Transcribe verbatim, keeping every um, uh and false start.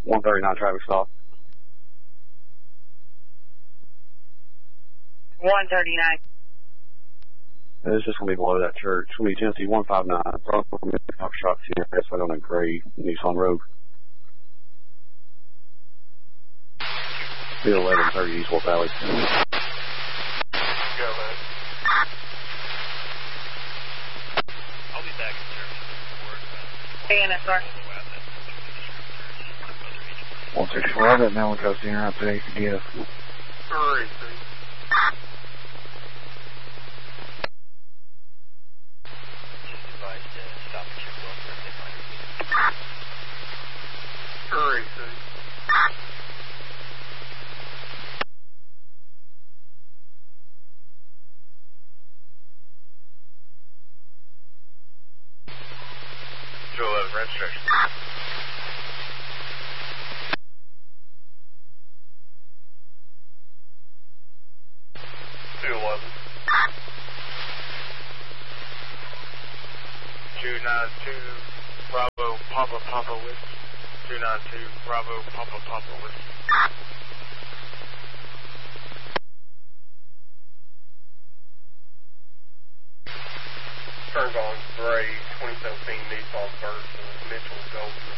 one thirty-nine traffic stop. one thirty-nine. It's just going to be below that church. It's going to be Tennessee one five nine. Probably top shot here. That's right on that gray Nissan Road. Be eleven thirty East Wolf Valley. Go, man. I'll be back in service before A N S R. one sixty-four, I got now one goes in right today for gift. Hurry, please. Hurry, please. two eleven, registration. two eleven. two nine two, Bravo, Papa, Papa, Whiskey. two nine two, Bravo, Papa, Papa, Whiskey. Turns on gray, twenty seventeen Nissan Versa, Mitchell Gold.